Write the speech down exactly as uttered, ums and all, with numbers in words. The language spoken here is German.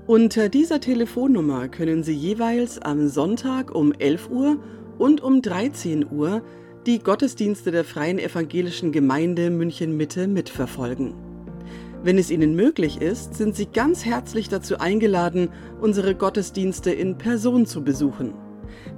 Unter dieser Telefonnummer können Sie jeweils am Sonntag um elf Uhr und um dreizehn Uhr die Gottesdienste der Freien Evangelischen Gemeinde München-Mitte mitverfolgen. Wenn es Ihnen möglich ist, sind Sie ganz herzlich dazu eingeladen, unsere Gottesdienste in Person zu besuchen.